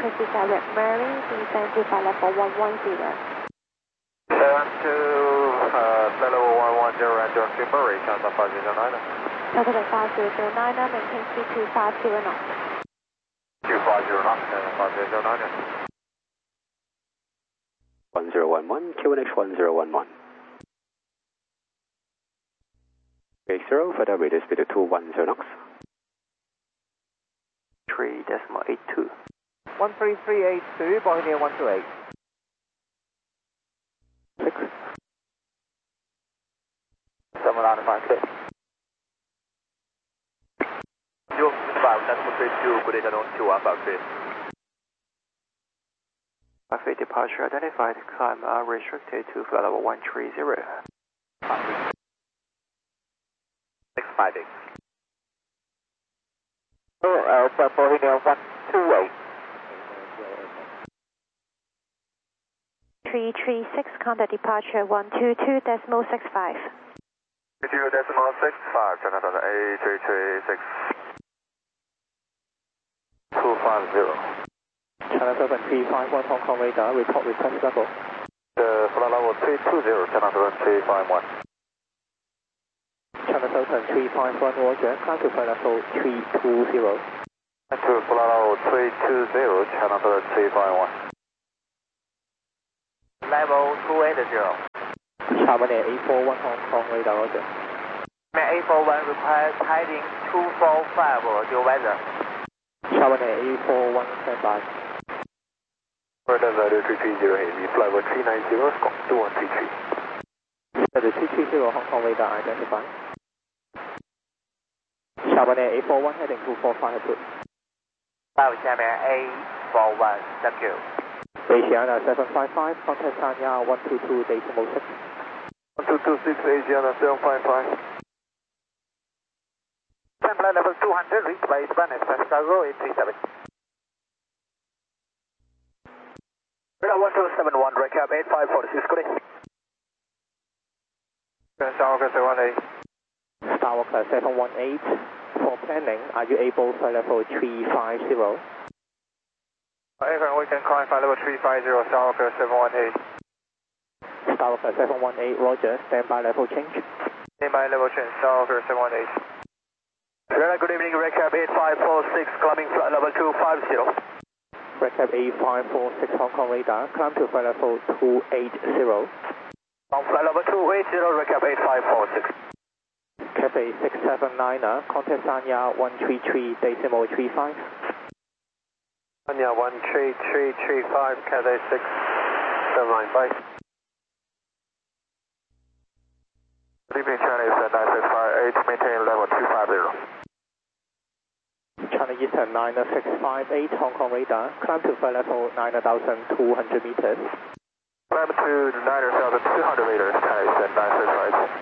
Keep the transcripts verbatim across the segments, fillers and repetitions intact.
Proceed direct Mary, descend to flight level one one zero. Descend to uh, flight level one one zero and direct to Murray, Delta five zero nine. Delta five zero zero nine, maintain speed two five zero knots. two five zero knots, five zero zero nine. one zero one one, Q N H one zero one one. eight zero, further radio speed two one zero knots. three decimal eight two. one three three eight two, Bohemia one two eight. six. seven nine five six. Yo, five, decimal three two, good day, down two one five six. Traffic departure identified, climb are restricted to flight level one three zero. six five eight. Oh, Alpha Bohemia one two eight. three three six, contact departure one two two decimal six five. two decimal six five, China Southern A three three six. two five zero. China Southern three five one, Hong Kong radar, report request level. The flight level three two zero, China Southern three five one. China Southern three five one, Roger, climb to flight level three two zero. To flight level three two zero, China Southern three five one. Level two eight zero. China eight four one, Hong Kong radar, Roger. eight four one requires heading two four five, due weather. China eight four one, standby. Further value three three zero heavy, flight level three nine zero, Scott two one three three. Weather three three zero, Hong Kong radar identified. China eight four one, heading two four five, approved. 下面 A four one, thank you. Asiana seven five five, contact Sanya one two two, decimal six. one two two six, Asiana seven five five. Flight level two hundred, replacement, express cargo eight three seven. Radar one two seven one, recap eight five four six, good day. Skywalker seven one eight. Skywalker seven one eight, for planning, are you able flight level three five zero? Everyone, we can climb flight level three five zero, Skywalker seven one eight. Skywalker seven one eight, Roger, standby level change. Standby level change, Skywalker seven one eight. Radar, good evening, recap eight five four six, climbing flight level two five zero. Recap eight five four six, Hong Kong radar, climb to flight level two eight zero. On flight level two eight zero, recap eight five four six. Cathay six seven niner, contact Sanya one three three, decimal three five. Sanya one three three three five, Cathay six seven nine five. Good evening, Chinese nine six five eight, maintain level two five zero. China Eastern nine six five eight, Hong Kong radar, climb to flight level nine thousand two hundred meters. Climb to nine thousand two hundred meters, China Eastern nine six five eight.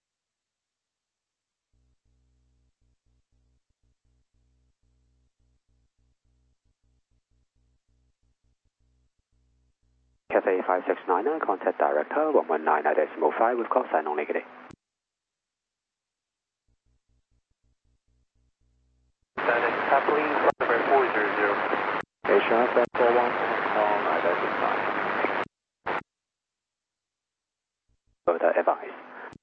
Cathay five six niner, contact director one one nine decimal five with call sign only. Standing happily, number four zero zero. Asia seven four one, Hong Kong identified. Further advice.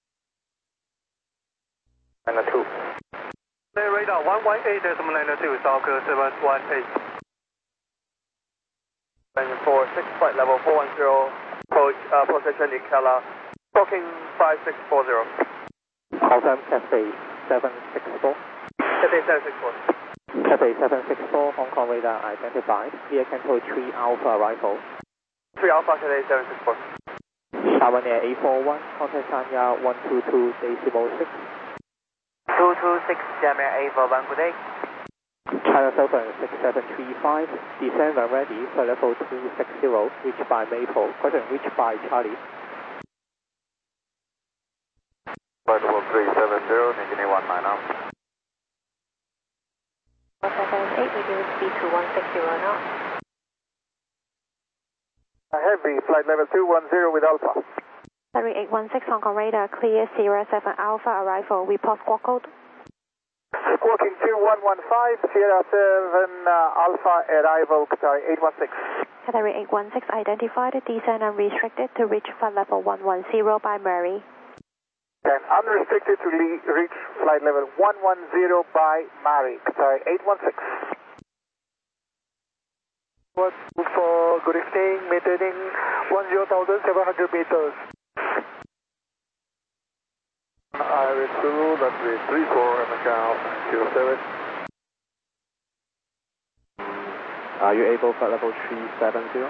nine two. Radar one one eight decimal nine two, Skywalker seven one eight. Engine four six, flight level four one zero, approach, uh, position in Kala, talking five six four zero. Confirm Cathay seven six four. Cathay seven six four. Cathay seven six four, Hong Kong radar identified. Clear control three Alpha arrival. three Alpha, Cathay seven six four. Shawan Air eight four one, contact Sanya one two two, decimal six. two two six, Jamia eight four one, good day. China Southern six seven three five, descend when ready, flight level two six zero, reached by Maple, question reached by Charlie. Flight level three seven zero, negative one nine now. one seven eight, reduce speed to one six zero knots. Heavy, flight level two one zero with Alpha. three eight one six, Hong Kong radar, clear Sierra seven Alpha arrival, report squawk code. Squawking two one one five, Sierra seven uh, Alpha. Alpha, arrival Qatari eight one six. Qatari eight one six identified, descend unrestricted to reach flight level one one zero by Mary. And unrestricted to le reach flight level one one zero by Mary, Qatari eight one six. What for good evening, maintaining ten thousand seven hundred meters. I two, that's the three four, Macau, zero seven. Are you able flight level three seven zero?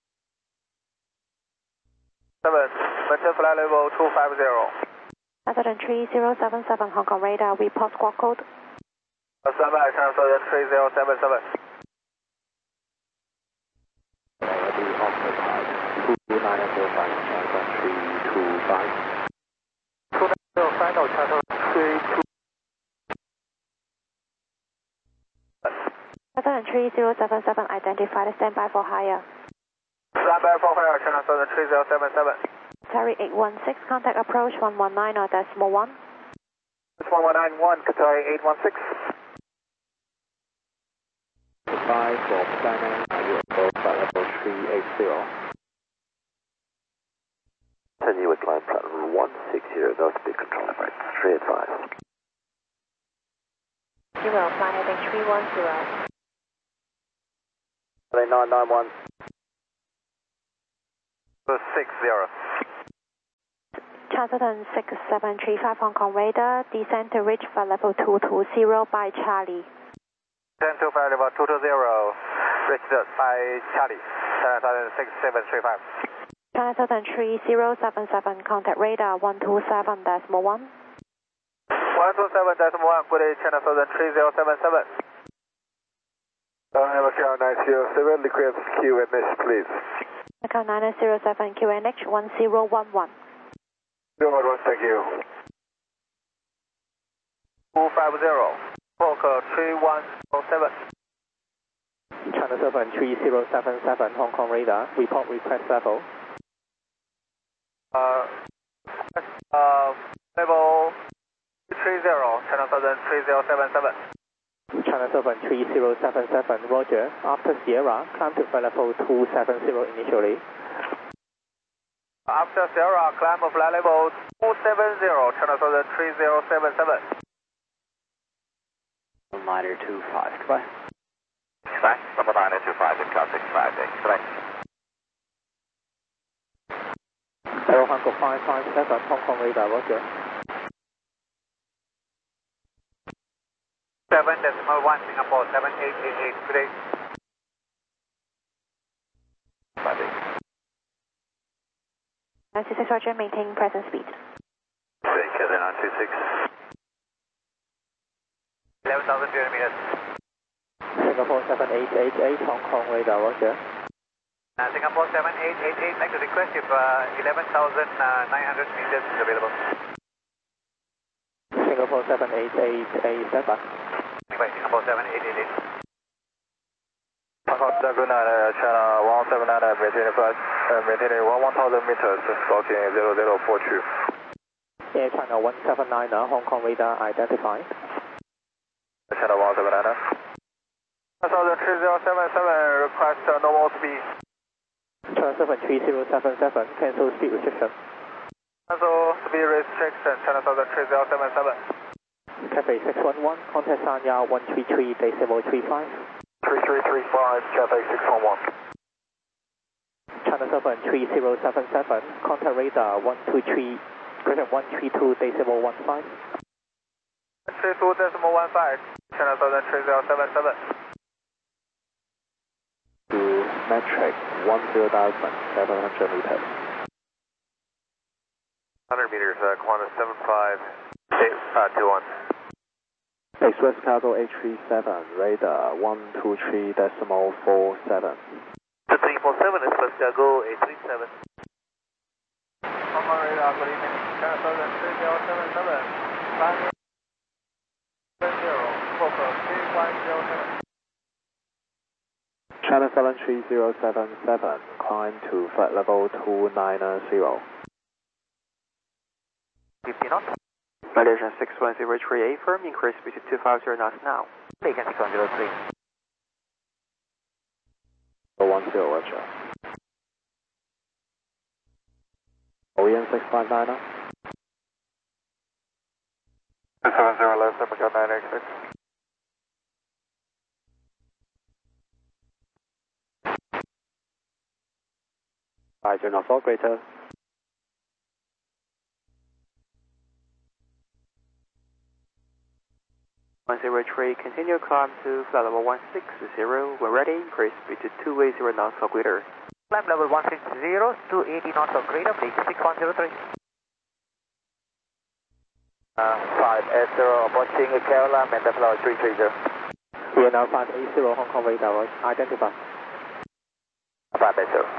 seven, maintain flight level two five zero. Southern three zero seven seven Hong Kong radar, report squawk code. Standby, Southern three zero seven seven. two nine zero five, three two five. two nine zero final, channel three two. Southern three zero seven seven identified, standby for higher. Standby for higher, channel Southern three zero seven seven. Qatari eight one six, contact approach one one nine or decimal one. It's one one nine one, Qatari eight one six. Five for planning, are you able flight level three eight zero? Continue with climb platform one six zero, no speed control effort, three eight five. Zero, fly heading three one zero. nine nine one. six zero. Charleston six seven three five Hong Kong radar, descend to reach flight level two two zero by Charlie. ten to flight level two two zero, reached by Charlie, Charleston six seven three five. Charleston three zero seven seven, contact radar one two seven decimal one. one two seven decimal one, good day, China Southern three zero seven seven. Uh, Macau nine zero seven, request Q and H, please. Macau nine zero seven, Q N H one zero one one. zero one one, thank you. two five zero, Fokker three one zero seven. China seven three zero seven seven Hong Kong radar, report request level. Uh, uh, level three zero, China Southern three zero seven seven. China seven three zero seven seven, Roger. After Sierra, climb to flight level two seven zero initially. After Sierra, climb of flight level two seven zero, China Southern three zero seven seven. Niner two five, goodbye. Goodbye, number niner two five, in car six five, goodbye. Aero Hanko five five seven, Hong Kong radar, Roger. seven decimal one, Singapore seven eight eight eight, good day. five eight. nine two six Roger, maintain present speed. Thank you, nine two six. eleven thousand two hundred meters. Singapore seven eight eight eight, Hong Kong radar, Roger. Uh, Singapore seven eight eight eight, like to request if uh, eleven thousand nine hundred meters is available. Singapore seven eight eight eight, standby. Anyway, Singapore seven eight eight eight. Hong Kong Laguna, uh, China one seven nine, uh, maintaining flight, uh, maintaining one thousand meters, stalking zero zero four two. Air China one seven nine, Hong Kong radar identified. China one seven nine. one thousand three zero seven seven, request uh, normal speed. China seven three zero seven seven, cancel speed restriction. Cancel speed restriction, China Southern three zero seven seven. Cathay six one one, contact Sanya one three three, decimal three five. three three three five, Cathay six one one. China seven three zero seven seven, contact radar one two three, one three two, decimal one five. three two decimal one five, China Southern three zero seven seven. To metric one zero thousand seven hundred meters. one hundred meters, uh, Qantas seven five eight two one. Express cargo eight three seven, radar one two three decimal four seven. three four seven, Express cargo eight three seven. Hong Kong radar, good evening, China Southern three zero seven seven. Landing seven zero, Fokker three one zero seven. China seven three zero seven seven, climb to flight level two nine zero. fifty knots. Malaysian six one zero three A firm, increase speed to two five zero knots now. Beacon six one zero three. zero, roger. O E N six five nine now. two seven zero left, America nine X six. Roger, now four greater. one zero three, continue climb to flight level one six zero. When ready, increase speed to two eighty knots or greater. Climb level one six zero, two eighty knots or greater, please, six one zero three. Uh, five eight zero, approaching Caroline, and level three three zero. We are now five eight zero Hong Kong radar, identify. five eight zero.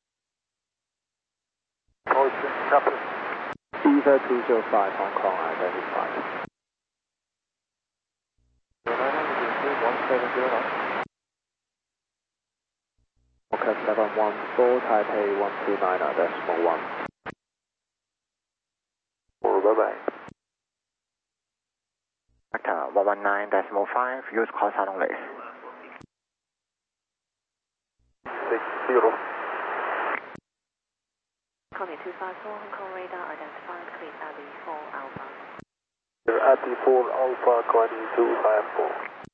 Motion, copy. Beaver two zero five Hong Kong, identified. one seven zero nine. Okay, seven one four, Taipei one two nine, decimal one. Oh, bye-bye. Delta one one nine decimal five, use call sign only. six zero. Commit two five four Hong Kong radar, identified, clean Abbey four Alpha. Abbey four Alpha, climbing two five four.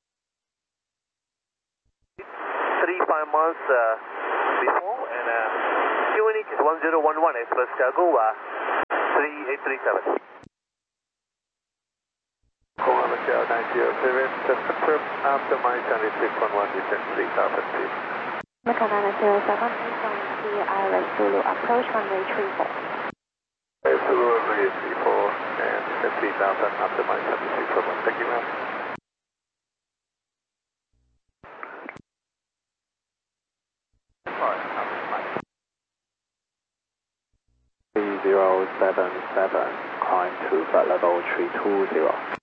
Three five miles uh, before, and uh, Q N H is one zero one one, Express Cargo, uh, three eight three seven. Call Michelle nine zero seven, just confirm after my seventy-six one one, descent three thousand feet. Mecca nine zero seven, from the I R S Zulu approach runway three four. Zulu runway three four, and descent three thousand after my seventy-six one one, thank you ma'am. three zero seven seven, climb to flight level three two zero.